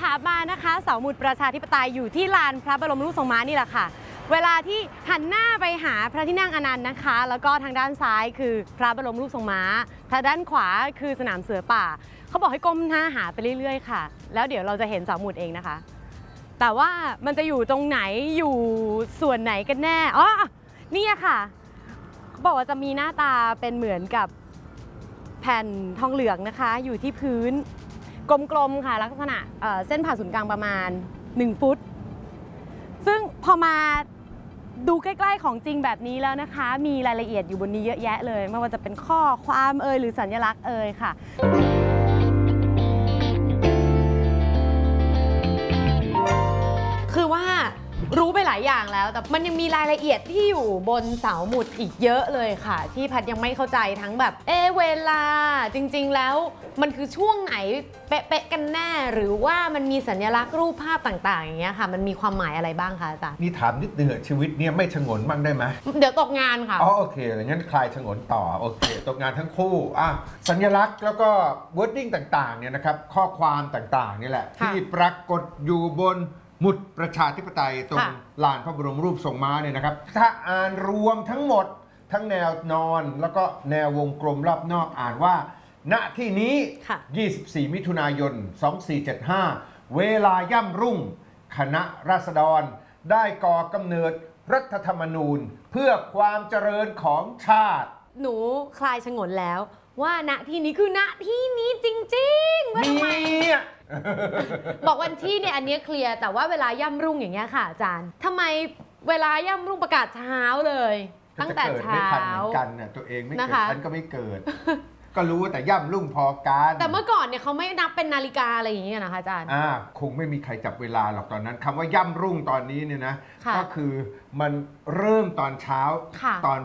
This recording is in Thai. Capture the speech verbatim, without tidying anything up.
ค่ะมานะคะเสาหมุดประชาธิปไตยอยู่ที่ลานพระบรมรูปทรงม้านี่แหละค่ะเวลาที่หันหน้าไปหาพระที่นั่งอนันต์นะคะแล้วก็ทางด้านซ้ายคือพระบรมรูปทรงม้าทางด้านขวาคือสนามเสือป่าเขาบอกให้ก้มหน้าหาไปเรื่อยๆค่ะแล้วเดี๋ยวเราจะเห็นเสาหมุดเองนะคะแต่ว่ามันจะอยู่ตรงไหนอยู่ส่วนไหนกันแน่อ๋อนี่ค่ะเขาบอกว่าจะมีหน้าตาเป็นเหมือนกับแผ่นทองเหลืองนะคะอยู่ที่พื้นกลมๆค่ะลักษณะเเส้นผ่าศูนย์กลางประมาณหนึ่งฟุตซึ่งพอมาดูใกล้ๆของจริงแบบนี้แล้วนะคะมีรายละเอียดอยู่บนนี้เยอะแยะเลยไม่ว่าจะเป็นข้อความเอ่ยหรือสัญลักษณ์เอ่ยค่ะคือว่ารู้ไปหลายอย่างแล้วแต่มันยังมีรายละเอียดที่อยู่บนเสาหมุดอีกเยอะเลยค่ะที่พัดยังไม่เข้าใจทั้งแบบเอเวลาจริงๆแล้วมันคือช่วงไหนเป๊ะๆกันแน่หรือว่ามันมีสัญลักษณ์รูปภาพต่างๆอย่างเงี้ยค่ะมันมีความหมายอะไรบ้างคะอาจารย์นี่ถามนิดนึงชีวิตเนี่ยไม่ฉงนบ้างได้ไหมเดี๋ยวตกงานค่ะอ๋อโอเคงั้นคลายฉงนต่อโอเคตกงานทั้งคู่อ่ะสัญลักษณ์แล้วก็ wording ต่างๆเนี่ยนะครับข้อความต่างๆนี่แหละที่ปรากฏอยู่บนหมุดประชาธิปไตยตรงลานพระบรมรูปทรงม้าเนี่ยนะครับถ้าอ่านรวมทั้งหมดทั้งแนวนอนแล้วก็แนววงกลมรอบนอกอ่านว่าณที่นี้ยี่สิบสี่มิถุนายนสองสี่เจ็ดห้าเวลาย่ำรุ่งคณะราษฎรได้ก่อกำเนิดรัฐธรรมนูญเพื่อความเจริญของชาติหนูคลายฉงนแล้วว่าณที่นี้คือณที่นี้จริงๆว่าทำไมบอกวันที่เนี่ยอันนี้เคลียร์แต่ว่าเวลาย่ำรุ่งอย่างเงี้ยค่ะอาจารย์ทำไมเวลาย่ำรุ่งประกาศเช้าเลยตั้งแต่เช้าไม่ทันเหมือนกันน่ะตัวเองไม่เกิดฉันก็ไม่เกิดก็รู้แต่ย่ำรุ่งพอกันแต่เมื่อก่อนเนี่ยเขาไม่นับเป็นนาฬิกาอะไรอย่างเงี้ยนะคะอาจารย์อ่าคงไม่มีใครจับเวลาหรอกตอนนั้นคำว่าย่ำรุ่งตอนนี้เนี่ยนะก็คือมันเริ่มตอนเช้าตอน